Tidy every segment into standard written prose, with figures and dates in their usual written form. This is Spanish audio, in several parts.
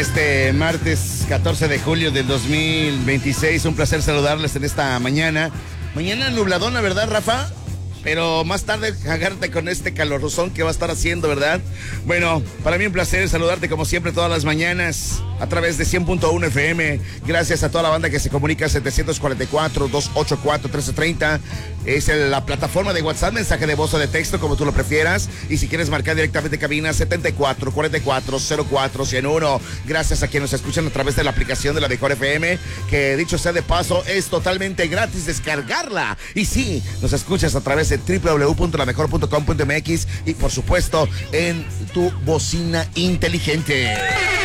este martes 14 de julio del 2026. Un placer saludarles en esta mañana. Mañana nubladona, ¿verdad, Rafa? Pero más tarde agarrarte con este calorosón que va a estar haciendo, ¿verdad? Bueno, para mí un placer saludarte como siempre todas las mañanas a través de 100.1 FM. Gracias a toda la banda que se comunica 744-284-1330. Es la plataforma de WhatsApp, mensaje de voz o de texto, como tú lo prefieras. Y si quieres marcar directamente cabina, 74-44-04-101. Gracias a quienes nos escuchan a través de la aplicación de la Mejor FM, que dicho sea de paso, es totalmente gratis descargarla. Y sí, nos escuchas a través de www.lamejor.com.mx y por supuesto en tu bocina inteligente.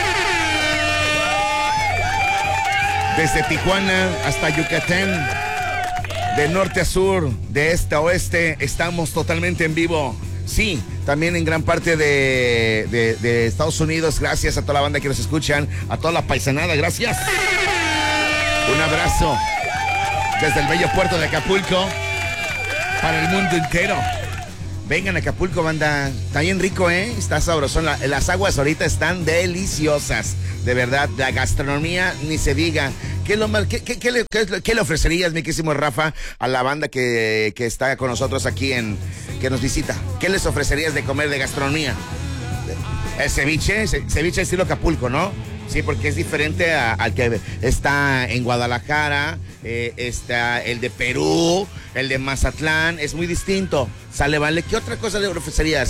Desde Tijuana hasta Yucatán, de norte a sur, de este a oeste, estamos totalmente en vivo. Sí, también en gran parte de Estados Unidos. Gracias a toda la banda que nos escuchan, a toda la paisanada, gracias. Un abrazo desde el bello puerto de Acapulco para el mundo entero. Vengan a Acapulco, banda. Está bien rico, ¿eh? Está sabrosón. Las aguas ahorita están deliciosas. De verdad, la gastronomía ni se diga. ¿Qué le ofrecerías, mi querísimo Rafa, a la banda que está con nosotros aquí que nos visita? ¿Qué les ofrecerías de comer de gastronomía? El ceviche estilo Acapulco, ¿no? Sí, porque es diferente al que está en Guadalajara, está el de Perú, el de Mazatlán, es muy distinto. Sale, vale. ¿Qué otra cosa le ofrecerías?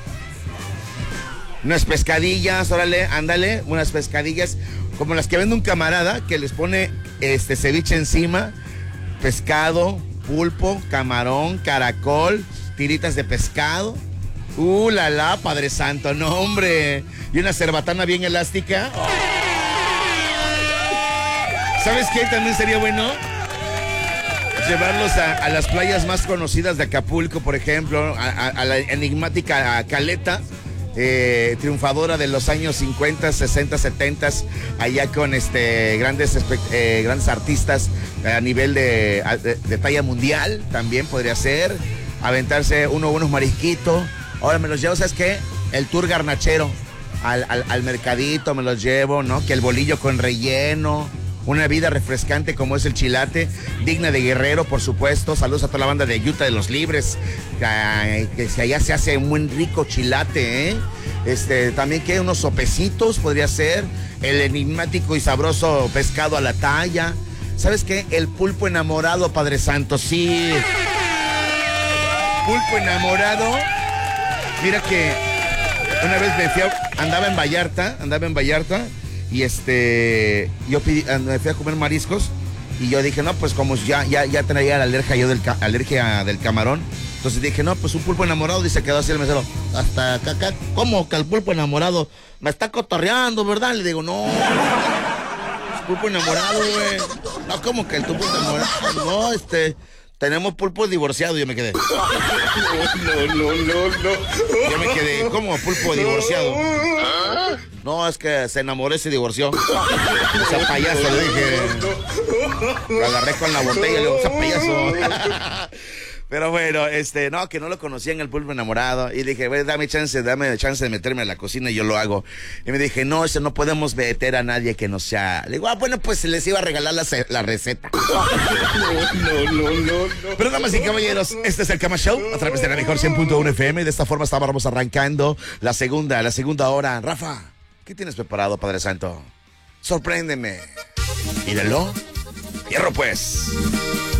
Unas pescadillas, órale, ándale, unas pescadillas como las que vende un camarada que les pone ceviche encima, pescado, pulpo, camarón, caracol, tiritas de pescado. La Padre Santo, no, hombre. Y una cerbatana bien elástica. ¿Sabes qué también sería bueno? Llevarlos a las playas más conocidas de Acapulco, por ejemplo, a la enigmática Caleta, triunfadora de los años 50, 60, 70, allá con grandes artistas a nivel de talla mundial, también podría ser. Aventarse unos marisquitos. Ahora me los llevo, ¿sabes qué? El tour garnachero al mercadito me los llevo, ¿no? Que el bolillo con relleno, una vida refrescante como es el chilate, digna de Guerrero, por supuesto. Saludos a toda la banda de Utah de los Libres, que allá se hace un muy rico chilate, ¿eh? También que unos sopecitos podría ser, el enigmático y sabroso pescado a la talla. ¿Sabes qué? El pulpo enamorado, Padre Santo, sí. Pulpo enamorado. Mira que una vez andaba en Vallarta y yo me fui a comer mariscos y yo dije, no, pues como ya tenía la alergia del camarón, entonces dije, no, pues un pulpo enamorado, y se quedó así el mesero, hasta acá, ¿cómo que el pulpo enamorado? Me está cotorreando, ¿verdad? Le digo, no, es pulpo enamorado, güey. No, ¿cómo que el pulpo enamorado? No, tenemos pulpo divorciado. Yo me quedé. No. Yo me quedé, ¿cómo pulpo divorciado? No, es que se enamoró y se divorció. Ese payaso, le dije. Lo agarré con la botella y le digo, ese payaso. Pero bueno, no, que no lo conocía en el pulpo enamorado. Y dije, bueno, dame chance de meterme a la cocina y yo lo hago. Y me dije, no, no podemos meter a nadie que no sea. Le digo, bueno, pues les iba a regalar la receta. No. Pero damas y caballeros, este es el Cama Show a través de la Mejor 100.1 FM. De esta forma estábamos arrancando la segunda hora. Rafa, ¿qué tienes preparado, Padre Santo? Sorpréndeme. Míralo. Hierro, pues.